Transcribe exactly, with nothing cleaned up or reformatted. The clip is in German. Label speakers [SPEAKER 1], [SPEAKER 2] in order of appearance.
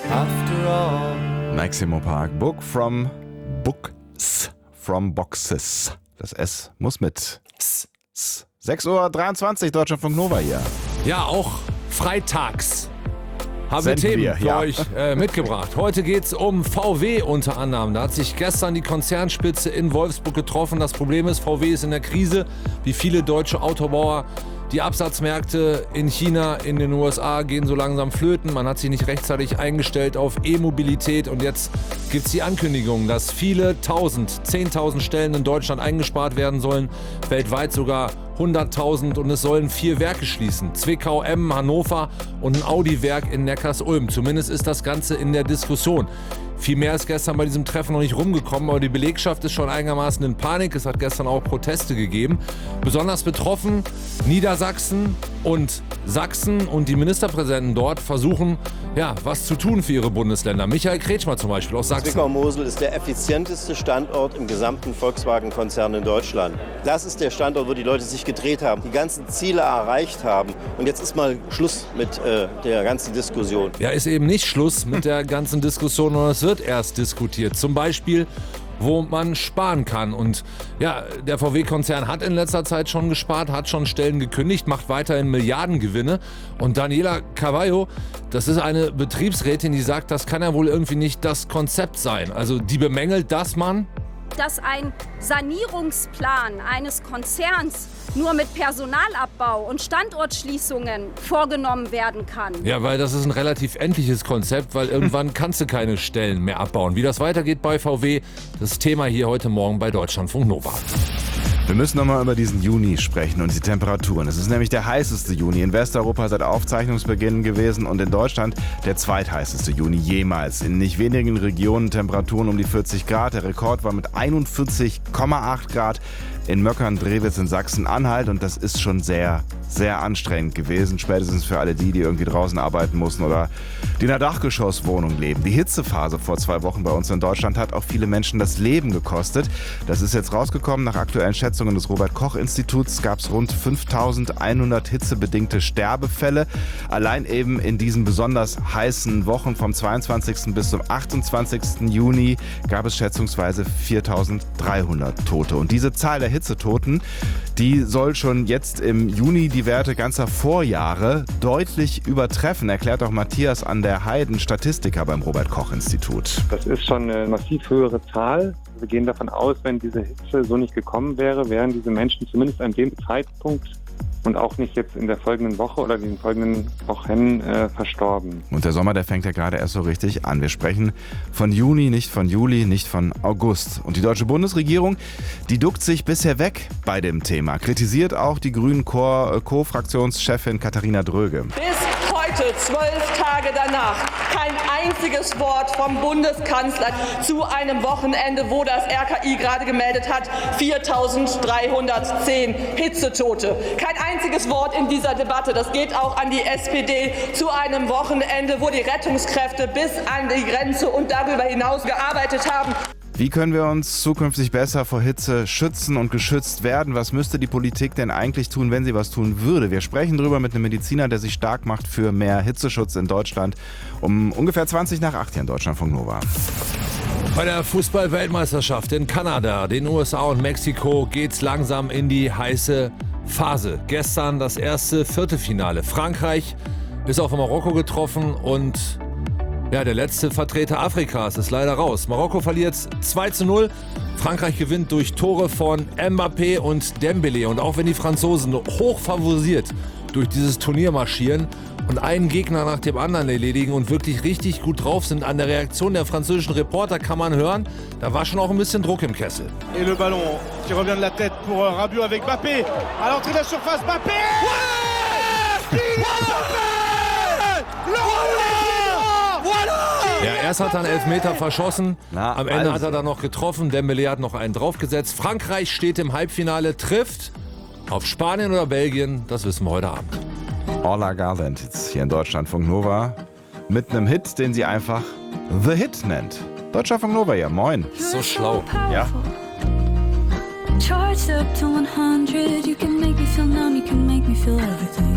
[SPEAKER 1] after all.
[SPEAKER 2] Maximo Park, Book from Books from Boxes. Das S muss mit. S, S. sechs Uhr dreiundzwanzig, Deutschlandfunk Nova hier.
[SPEAKER 3] Ja, auch freitags haben
[SPEAKER 2] Senden
[SPEAKER 3] wir Themen
[SPEAKER 2] wir,
[SPEAKER 3] für
[SPEAKER 2] ja.
[SPEAKER 3] euch äh, mitgebracht. Heute geht es um V W unter anderem. Da hat sich gestern die Konzernspitze in Wolfsburg getroffen. Das Problem ist, V W ist in der Krise, wie viele deutsche Autobauer. Die Absatzmärkte in China, in den U S A gehen so langsam flöten. Man hat sich nicht rechtzeitig eingestellt auf E-Mobilität. Und jetzt gibt es die Ankündigung, dass viele tausend, zehntausend Stellen in Deutschland eingespart werden sollen. Weltweit sogar hunderttausend, und es sollen vier Werke schließen. Zwickau, Emmen, Hannover und ein Audi-Werk in Neckarsulm. Zumindest ist das Ganze in der Diskussion. Viel mehr ist gestern bei diesem Treffen noch nicht rumgekommen, aber die Belegschaft ist schon einigermaßen in Panik. Es hat gestern auch Proteste gegeben. Besonders betroffen Niedersachsen und Sachsen, und die Ministerpräsidenten dort versuchen, ja, was zu tun für ihre Bundesländer. Michael Kretschmer zum Beispiel aus Sachsen.
[SPEAKER 4] Zwickau-Mosel ist der effizienteste Standort im gesamten Volkswagen-Konzern in Deutschland. Das ist der Standort, wo die Leute sich gedreht haben, die ganzen Ziele erreicht haben. Und jetzt ist mal Schluss mit äh, der ganzen Diskussion.
[SPEAKER 3] Ja, ist eben nicht Schluss mit der ganzen Diskussion, sondern es wird erst diskutiert. Zum Beispiel, wo man sparen kann. Und ja, der V W-Konzern hat in letzter Zeit schon gespart, hat schon Stellen gekündigt, macht weiterhin Milliardengewinne. Und Daniela Cavallo, das ist eine Betriebsrätin, die sagt, das kann ja wohl irgendwie nicht das Konzept sein. Also die bemängelt, dass man...
[SPEAKER 5] dass ein Sanierungsplan eines Konzerns nur mit Personalabbau und Standortschließungen vorgenommen werden kann.
[SPEAKER 3] Ja, weil das ist ein relativ endliches Konzept, weil irgendwann kannst du keine Stellen mehr abbauen. Wie das weitergeht bei V W, das Thema hier heute Morgen bei Deutschlandfunk Nova.
[SPEAKER 2] Wir müssen nochmal über diesen Juni sprechen und die Temperaturen. Es ist nämlich der heißeste Juni in Westeuropa seit Aufzeichnungsbeginn gewesen und in Deutschland der zweitheißeste Juni jemals. In nicht wenigen Regionen Temperaturen um die vierzig Grad. Der Rekord war mit einundvierzig Komma acht Grad in Möckern-Drewitz in Sachsen-Anhalt, und das ist schon sehr, sehr anstrengend gewesen. Spätestens für alle die, die irgendwie draußen arbeiten mussten oder die in einer Dachgeschosswohnung leben. Die Hitzephase vor zwei Wochen bei uns in Deutschland hat auch viele Menschen das Leben gekostet. Das ist jetzt rausgekommen. Nach aktuellen Schätzungen des Robert-Koch-Instituts gab es rund fünftausendeinhundert hitzebedingte Sterbefälle. Allein eben in diesen besonders heißen Wochen vom zweiundzwanzigsten bis zum achtundzwanzigsten Juni gab es schätzungsweise viertausenddreihundert Tote. Und diese Zahl der Hitzetoten, die soll schon jetzt im Juni die Werte ganzer Vorjahre deutlich übertreffen, erklärt auch Matthias an der Heiden, Statistiker beim Robert-Koch-Institut.
[SPEAKER 6] Das ist schon eine massiv höhere Zahl. Wir gehen davon aus, wenn diese Hitze so nicht gekommen wäre, wären diese Menschen zumindest an dem Zeitpunkt und auch nicht jetzt in der folgenden Woche oder den folgenden Wochen äh, verstorben.
[SPEAKER 2] Und der Sommer, der fängt ja gerade erst so richtig an. Wir sprechen von Juni, nicht von Juli, nicht von August. Und die deutsche Bundesregierung, die duckt sich bisher weg bei dem Thema. Kritisiert auch die Grünen-Co-Fraktionschefin Katharina Dröge.
[SPEAKER 7] Bis heute, zwölf Tage danach, kein einziges Wort vom Bundeskanzler zu einem Wochenende, wo das R K I gerade gemeldet hat, viertausenddreihundertzehn Hitzetote. Kein einziges Wort in dieser Debatte. Das geht auch an die S P D, zu einem Wochenende, wo die Rettungskräfte bis an die Grenze und darüber hinaus gearbeitet haben.
[SPEAKER 2] Wie können wir uns zukünftig besser vor Hitze schützen und geschützt werden? Was müsste die Politik denn eigentlich tun, wenn sie was tun würde? Wir sprechen darüber mit einem Mediziner, der sich stark macht für mehr Hitzeschutz in Deutschland. Um ungefähr zwanzig nach acht hier in Deutschlandfunk Nova.
[SPEAKER 3] Bei der Fußball-Weltmeisterschaft in Kanada, den U S A und Mexiko geht's langsam in die heiße Phase. Gestern das erste Viertelfinale. Frankreich ist auf Marokko getroffen und ja, der letzte Vertreter Afrikas ist leider raus. Marokko verliert zwei zu null. Frankreich gewinnt durch Tore von Mbappé und Dembélé. Und auch wenn die Franzosen hoch favorisiert durch dieses Turnier marschieren und einen Gegner nach dem anderen erledigen und wirklich richtig gut drauf sind, an der Reaktion der französischen Reporter kann man hören, da war schon auch ein bisschen Druck im Kessel.
[SPEAKER 8] Et le ballon qui revient de la tête pour Rabiot avec Mbappé. À l'entrée de la surface, Mbappé! Ouais!
[SPEAKER 3] Ja, erst hat er einen Elfmeter verschossen,
[SPEAKER 2] Na,
[SPEAKER 3] am Ende
[SPEAKER 2] also.
[SPEAKER 3] hat er dann noch getroffen, Dembélé hat noch einen draufgesetzt. Frankreich steht im Halbfinale, trifft auf Spanien oder Belgien, das wissen wir heute Abend.
[SPEAKER 2] Orla Garland jetzt hier in Deutschlandfunk Nova mit einem Hit, den sie einfach The Hit nennt. Deutschlandfunk Nova, ja, moin.
[SPEAKER 3] So schlau.
[SPEAKER 2] Ja.
[SPEAKER 9] Charged up to one hundred, you can make me feel numb, you can make me feel everything.